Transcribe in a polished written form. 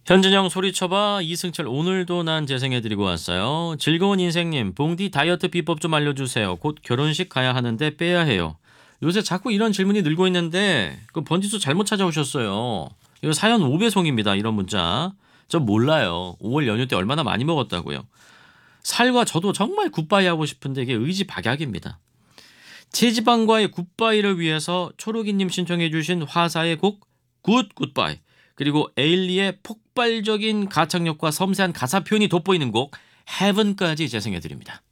현진영 소리쳐봐 이승철 오늘도 난 재생해드리고 왔어요. 즐거운 인생님 봉디 다이어트 비법 좀 알려주세요. 곧 결혼식 가야 하는데 빼야 해요. 요새 자꾸 이런 질문이 늘고 있는데 그 번지수 잘못 찾아오셨어요. 이거 사연 5배송입니다. 이런 문자. 저 몰라요. 5월 연휴 때 얼마나 많이 먹었다고요. 살과 저도 정말 굿바이 하고 싶은데 이게 의지박약입니다. 체지방과의 굿바이를 위해서 초록이님 신청해 주신 화사의 곡 굿바이 그리고 에일리의 폭발적인 가창력과 섬세한 가사 표현이 돋보이는 곡 헤븐까지 재생해 드립니다.